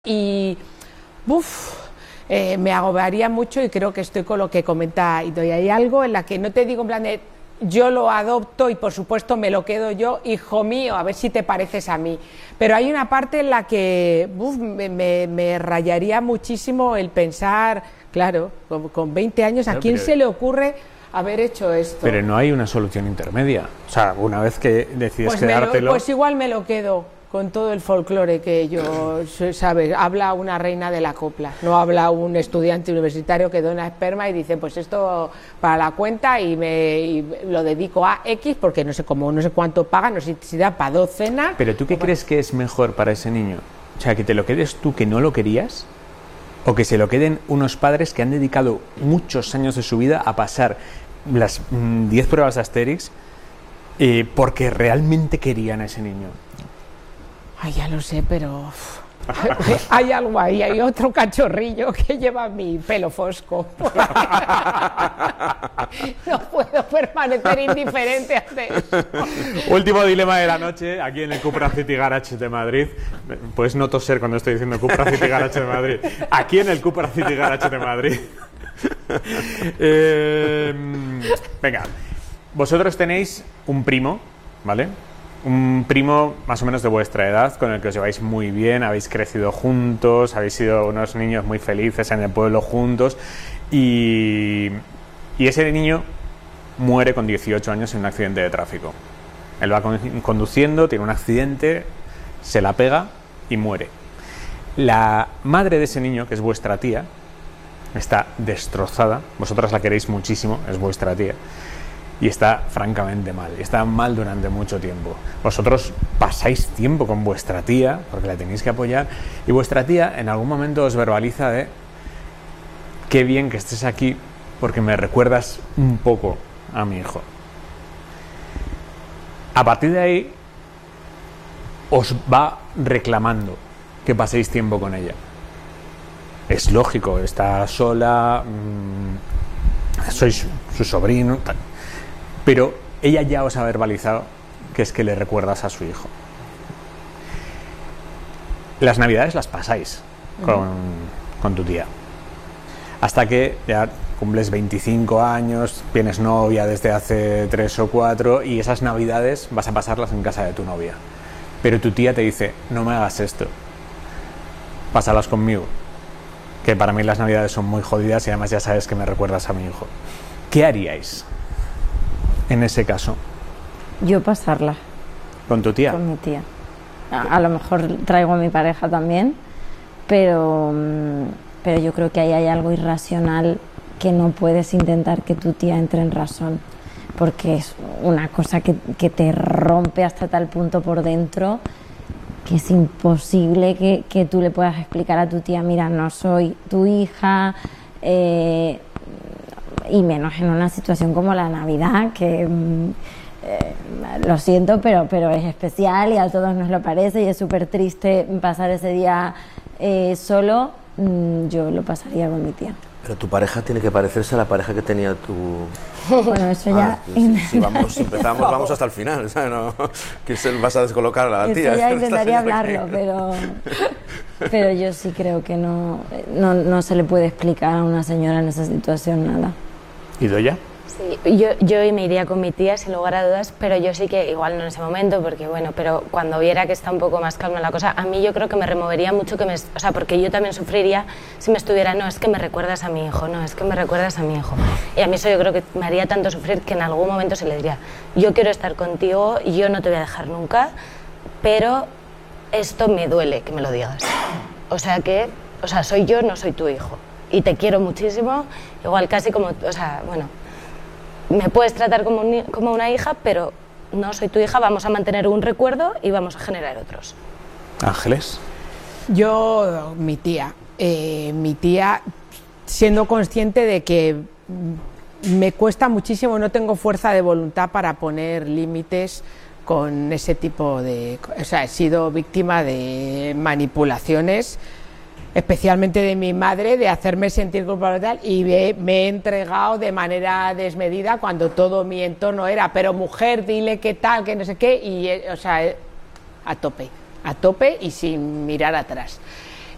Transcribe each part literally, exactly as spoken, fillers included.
Y uf, eh, me agobiaría mucho y creo que estoy con lo que comenta Idoia. Hay algo en la que no te digo en plan de yo lo adopto y por supuesto me lo quedo yo, hijo mío, a ver si te pareces a mí. Pero hay una parte en la que uf, me, me, me rayaría muchísimo el pensar, claro, con, con veinte años, ¿a quién se le ocurre haber hecho esto? Pero no hay una solución intermedia. O sea, una vez que decides pues quedártelo... Lo, pues igual me lo quedo. Con todo el folclore que yo, ¿sabes? Habla una reina de la copla, no habla un estudiante universitario que dona esperma y dice, pues esto para la cuenta y me y lo dedico a X porque no sé cómo, no sé cuánto paga, no sé si da para dos cenas. ¿Pero tú qué crees que es mejor para ese niño? O sea, que te lo quedes tú que no lo querías, o que se lo queden unos padres que han dedicado muchos años de su vida a pasar las diez pruebas de Asterix eh, porque realmente querían a ese niño. Ay, ya lo sé, pero uf, hay algo ahí, hay otro cachorrillo que lleva mi pelo fosco. No puedo permanecer indiferente ante eso. Último dilema de la noche, aquí en el Cupra City Garage de Madrid. Puedes no toser cuando estoy diciendo Cupra City Garage de Madrid. Aquí en el Cupra City Garage de Madrid. eh, venga, vosotros tenéis un primo, ¿vale? Un primo más o menos de vuestra edad, con el que os lleváis muy bien, habéis crecido juntos, habéis sido unos niños muy felices en el pueblo juntos, y, y ese niño muere con dieciocho años en un accidente de tráfico. Él va con, conduciendo, tiene un accidente, se la pega y muere. La madre de ese niño, que es vuestra tía, está destrozada, vosotras la queréis muchísimo, es vuestra tía, y está francamente mal, está mal durante mucho tiempo. Vosotros pasáis tiempo con vuestra tía, porque la tenéis que apoyar, y vuestra tía en algún momento os verbaliza de qué bien que estés aquí, porque me recuerdas un poco a mi hijo. A partir de ahí, os va reclamando que paséis tiempo con ella. Es lógico, está sola, mmm, sois su sobrino, tal. Pero ella ya os ha verbalizado que es que le recuerdas a su hijo. Las navidades las pasáis con, con tu tía. Hasta que ya cumples veinticinco años, tienes novia desde hace tres o cuatro y esas navidades vas a pasarlas en casa de tu novia. Pero tu tía te dice, no me hagas esto, pásalas conmigo. Que para mí las navidades son muy jodidas y además ya sabes que me recuerdas a mi hijo. ¿Qué haríais en ese caso? Yo pasarla. ¿Con tu tía? Con mi tía. A, a lo mejor traigo a mi pareja también, pero, pero yo creo que ahí hay algo irracional que no puedes intentar que tu tía entre en razón, porque es una cosa que, que te rompe hasta tal punto por dentro que es imposible que, que tú le puedas explicar a tu tía, mira, no soy tu hija, eh, y menos en una situación como la Navidad, que eh, lo siento, pero, pero es especial y a todos nos lo parece y es súper triste pasar ese día eh, solo. Yo lo pasaría con mi tía. Pero tu pareja tiene que parecerse a la pareja que tenía tu... Bueno, eso ya... Ah, si, si vamos, si empezamos, vamos hasta el final, ¿sabes? No, que se vas a descolocar a la tía. Eso ya intentaría hablarlo, pero... Pero yo sí creo que no, no, no se le puede explicar a una señora en esa situación nada. ¿Idoia? Sí, yo, yo me iría con mi tía sin lugar a dudas, pero yo sí que, igual no en ese momento, porque bueno, pero cuando viera que está un poco más calma la cosa, a mí yo creo que me removería mucho que me, o sea, porque yo también sufriría si me estuviera, no, es que me recuerdas a mi hijo, no, es que me recuerdas a mi hijo. Y a mí eso yo creo que me haría tanto sufrir que en algún momento se le diría, yo quiero estar contigo, yo no te voy a dejar nunca, pero esto me duele que me lo digas. O sea que, o sea, soy yo, no soy tu hijo. Y te quiero muchísimo, igual casi como, o sea, bueno, me puedes tratar como, un, como una hija, pero no soy tu hija, vamos a mantener un recuerdo y vamos a generar otros. Ángeles. Yo, mi tía, eh, mi tía, siendo consciente de que me cuesta muchísimo, no tengo fuerza de voluntad para poner límites con ese tipo de... O sea, he sido víctima de manipulaciones, especialmente de mi madre, de hacerme sentir culpable y tal, y me, me he entregado de manera desmedida cuando todo mi entorno era, pero mujer, dile qué tal, que no sé qué, y, o sea, a tope, a tope y sin mirar atrás.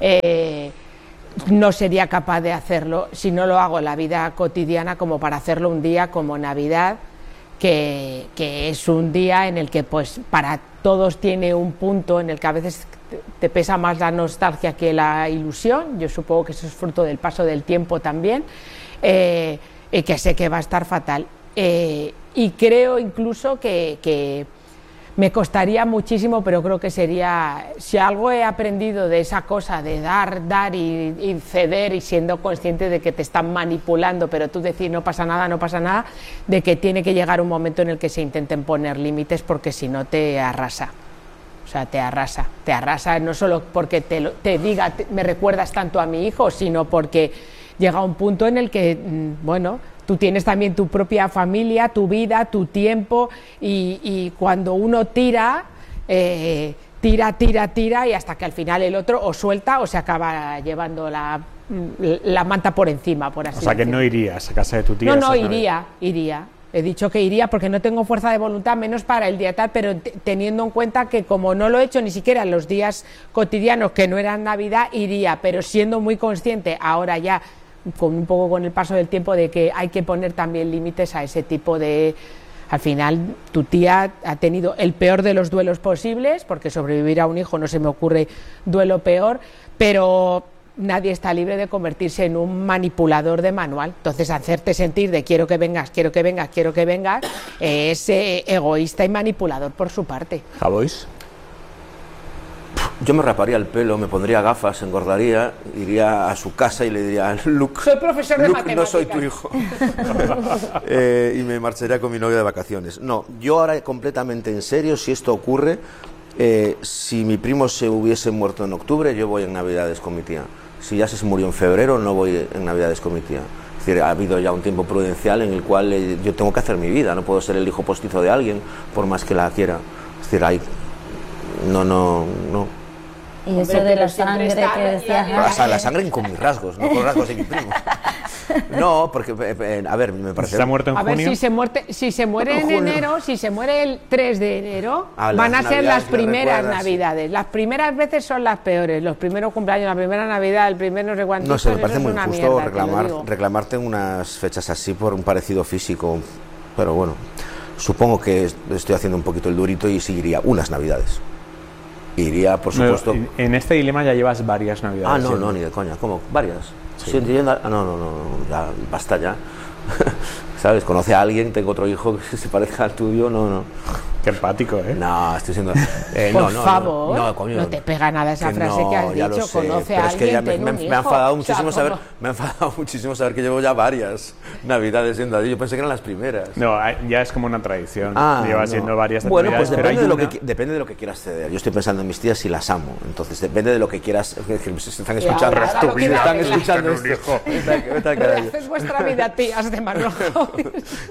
eh, no sería capaz de hacerlo si no lo hago en la vida cotidiana como para hacerlo un día como Navidad, que, que es un día en el que pues para todos tiene un punto en el que a veces te pesa más la nostalgia que la ilusión. Yo supongo que eso es fruto del paso del tiempo también, eh, y que sé que va a estar fatal. Eh, y creo incluso que, que me costaría muchísimo, pero creo que sería, si algo he aprendido de esa cosa de dar, dar y, y ceder y siendo consciente de que te están manipulando, pero tú decir no pasa nada, no pasa nada, de que tiene que llegar un momento en el que se intenten poner límites porque si no te arrasa. O sea, te arrasa, te arrasa no solo porque te, lo, te diga, te, me recuerdas tanto a mi hijo, sino porque llega un punto en el que, bueno, tú tienes también tu propia familia, tu vida, tu tiempo, y, y cuando uno tira, eh, tira, tira, tira, y hasta que al final el otro o suelta o se acaba llevando la, la manta por encima, por así decirlo. O sea, que no irías a casa de tu tía. No, no, iría, iría. He dicho que iría porque no tengo fuerza de voluntad, menos para el día tal, pero t- teniendo en cuenta que como no lo he hecho ni siquiera en los días cotidianos, que no eran Navidad, iría, pero siendo muy consciente ahora ya, con un poco con el paso del tiempo, de que hay que poner también límites a ese tipo de... Al final, tu tía ha tenido el peor de los duelos posibles, porque sobrevivir a un hijo no se me ocurre duelo peor, pero nadie está libre de convertirse en un manipulador de manual. Entonces, hacerte sentir de quiero que vengas, quiero que vengas, quiero que vengas, eh, es eh, egoísta y manipulador por su parte. ¿Javois? Yo me raparía el pelo, me pondría gafas, engordaría, iría a su casa y le diría, Luke, Soy profesor de Luke, no matemáticas. soy tu hijo. eh, y me marcharía con mi novia de vacaciones. No, yo ahora completamente en serio, si esto ocurre, eh, si mi primo se hubiese muerto en octubre, yo voy en Navidades con mi tía. Si ya se murió en febrero, no voy en Navidades con mi tía. Es decir, ha habido ya un tiempo prudencial en el cual eh, yo tengo que hacer mi vida, no puedo ser el hijo postizo de alguien, por más que la quiera. Es decir, hay... No, no, no. Y eso Hombre, de pero la siempre sangre está que la- decías la- O sea, la sangre con mis rasgos, no con rasgos de mi primo. No, porque, eh, eh, a ver, me parece... ¿Se ha muerto en A ver, junio? si se, muerte, si se muere en Junio. enero, si se muere el tres de enero, Ah, van a las ser Navidades las me primeras recuerdas, sí. Navidades. Las primeras veces son las peores, los primeros cumpleaños, la primera Navidad, el primer no sé cuántos. No sé, me eso parece es muy una injusto mierda, te lo reclamar, digo. reclamarte unas fechas así por un parecido físico, pero bueno, supongo que est- estoy haciendo un poquito el durito y sí iría unas Navidades. Iría, por No, supuesto... en- en este dilema ya llevas varias navidades. Ah, no, siempre. no, ni de coña, ¿cómo? ¿Varias? Sí. entiendo- ah, no, no, no, no, ya, basta ya. ¿Sabes? Conoce a alguien, tengo otro hijo que se parezca al tuyo, no, no. Qué empático, ¿eh? No, estoy siendo... eh, Por no, no, favor, no, no, coño, te pega nada esa que frase no, que has ya lo dicho, sé, conoce pero a es que alguien, ya me, ten me- un me ha hijo. enfadado O sea, muchísimo saber, ¿cómo? me ha enfadado muchísimo saber que llevo ya varias Navidades siendo allí. Yo pensé que eran las primeras. No, a- ya es como una tradición. Ah, Llevas no. siendo varias Bueno, navidades, pues pero depende hay de, lo que, una- qui- depende de lo que quieras ceder. Yo estoy pensando en mis tías y las amo. Entonces, depende de lo que quieras. Es que se están Y escuchando. ahora esto, lo que se están me- escuchando Tengo un esto. hijo. Vete a- vete al carajo. Haces vuestra vida, tías de Manuel Jovis.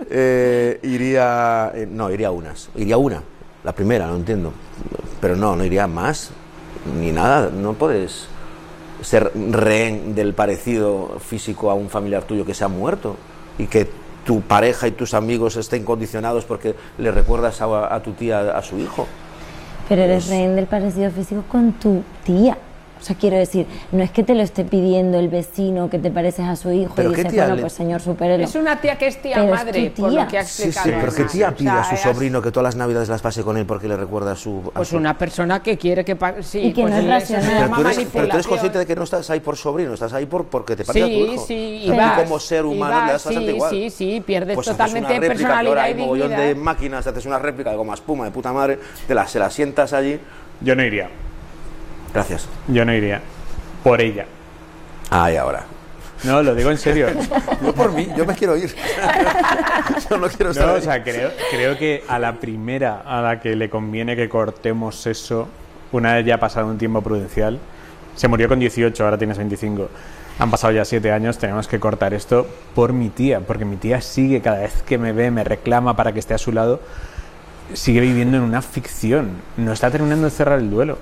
Eh, iría. eh, no, iría unas. Iría una. La primera, no entiendo. Pero no, no iría más. Ni nada. No puedes ser rehén del parecido físico a un familiar tuyo que se ha muerto. Y que tu pareja y tus amigos estén condicionados porque le recuerdas a, a tu tía a su hijo. Pero eres rehén del parecido físico con tu tía. O sea, quiero decir, no es que te lo esté pidiendo el vecino que te pareces a su hijo ¿Pero y qué dices, tía bueno, le- pues señor, supérelo. Es una tía que es tía Pero es madre, tu por tía. lo que ha Sí, explicado. sí, pero ¿qué Ana. tía O pide sea, a su es- sobrino que todas las navidades las pase con él porque le recuerda a su... a Pues su- una persona que quiere que... pa- Sí, Y que pues no es eso se racional. Pero llama tú, eres, pero tú eres manipulación. consciente de que no estás ahí por sobrino, estás ahí por, porque te parece a tu Sí, hijo. sí, y Tú vas, como ser y humano vas, le das bastante sí, igual. sí, sí, pierdes Pues haces totalmente una réplica, que personalidad ahora hay y mogollón de dignidad. máquinas, haces una réplica de goma espuma de puta madre, te la, se la sientas allí. Yo no iría. Gracias. Yo no iría. Por ella. Ay, ahora. No, lo digo en serio. Yo por mí, yo me quiero ir. Yo no quiero estar No, ahí. o sea, creo, creo que a la primera a la que le conviene que cortemos eso, una vez ya ha pasado un tiempo prudencial, se murió con dieciocho, ahora tienes veinticinco, han pasado ya siete años, tenemos que cortar esto por mi tía, porque mi tía sigue, cada vez que me ve, me reclama para que esté a su lado, sigue viviendo en una ficción, no está terminando de cerrar el duelo.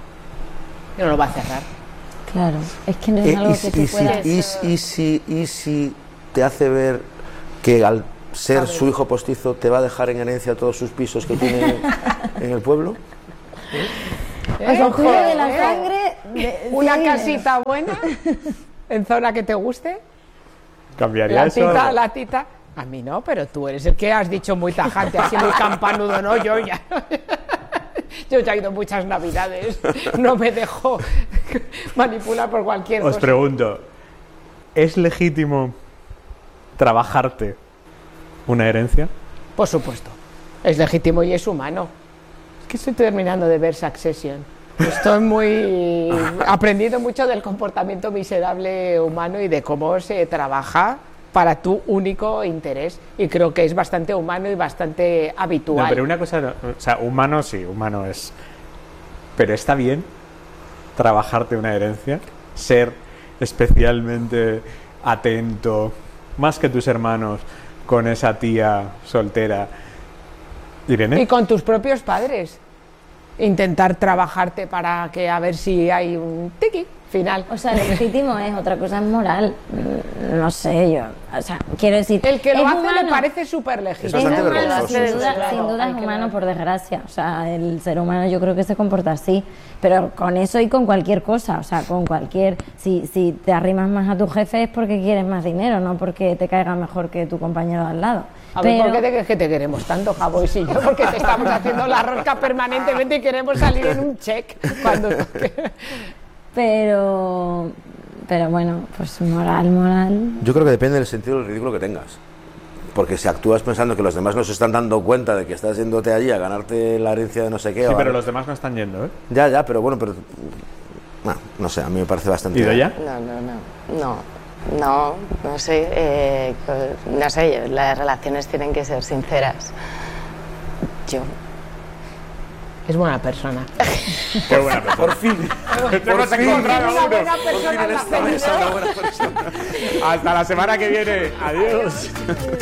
No lo va a cerrar. Claro, es que no es Eh, algo y, que si, tú y, si, puedas... y, si- y si, y si te hace ver que al ser su hijo postizo te va a dejar en herencia todos sus pisos que tiene en el pueblo. O sea, tú lo de la ¿eh? sangre de- una sí, casita buena en zona que te guste. ¿Cambiaría La eso? tita, la tita. A mí no, pero tú eres el que has dicho muy tajante, así muy campanudo, no, yo ya. Yo ya he ido muchas navidades, no me dejo manipular por cualquier Os cosa. pregunto, ¿es legítimo trabajarte una herencia? Por supuesto, es legítimo y es humano. Es que estoy terminando de ver Succession. Estoy muy aprendiendo mucho del comportamiento miserable humano y de cómo se trabaja para tu único interés, y creo que es bastante humano y bastante habitual. No, pero una cosa, no, o sea, humano sí, humano es. Pero está bien trabajarte una herencia, ser especialmente atento, más que tus hermanos, con esa tía soltera. Irene. Y con tus propios padres. Intentar trabajarte para que a ver si hay un tiki final. O sea, legítimo es, otra cosa es moral. Mm, No sé, yo. O sea, quiero decir. El que lo es hace humano. le parece súper legítimo. Es bastante Es humano, vergonzoso. sin duda, Claro, sin duda hay es que humano, ver. por desgracia. O sea, el ser humano yo creo que se comporta así. Pero con eso y con cualquier cosa. O sea, con cualquier. Si, si te arrimas más a tu jefe es porque quieres más dinero, no porque te caiga mejor que tu compañero de al lado. A ver, Pero- ¿por qué te crees que te queremos tanto, Javois y yo? Porque te estamos haciendo la rosca permanentemente y queremos salir en un check cuando toque. Pero. Pero bueno, pues moral, moral. Yo creo que depende del sentido del ridículo que tengas. Porque si actúas pensando que los demás no se están dando cuenta de que estás yéndote allí a ganarte la herencia de no sé qué. Sí, o a- pero los demás no están yendo, ¿eh? Ya, ya, pero bueno, pero... No, no sé, a mí me parece bastante... ¿Ido ya? No, no, no. No. No, no sé. Eh, co- no sé, yo- las relaciones tienen que ser sinceras. Yo. Es buena persona. Qué buena persona. Por fin, Te hemos encontrado a Una uno. buena por fin persona en en la esta mesa familia. una buena persona. Hasta la semana que viene. Adiós.